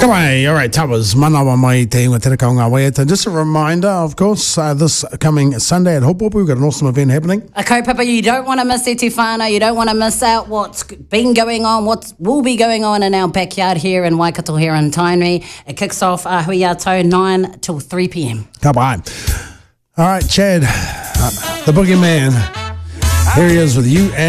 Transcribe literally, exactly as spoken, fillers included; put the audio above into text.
Anyway, all right, Towers, manawa mai te inga tere kaunga waiata. Just a reminder, of course, uh, this coming Sunday at Hopopo, we've got an awesome event happening. A kaupapa, you don't want to miss E Te Whānau, you don't want to miss out what's been going on, what will be going on in our backyard here in Waikato here in Tainui. It kicks off uh, hui ato nine till three p.m. Come on. All right, Chad, uh, the boogeyman. Here he is with you and